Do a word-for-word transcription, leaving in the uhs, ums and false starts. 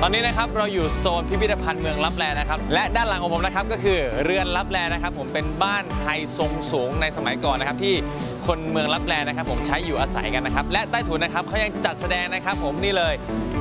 ตอนนี้นะครับเราอยู่โซนพิพิธภัณฑ์เมืองลับแลนะครับและด้านหลังของผมนะครับก็คือเรือนลับแลนะครับผมเป็นบ้านไทยทรงสูงในสมัยก่อนนะครับที่คนเมืองลับแลนะครับผมใช้อยู่อาศัยกันนะครับและใต้ถุนนะครับเขายังจัดแสดงนะครับผมนี่เลย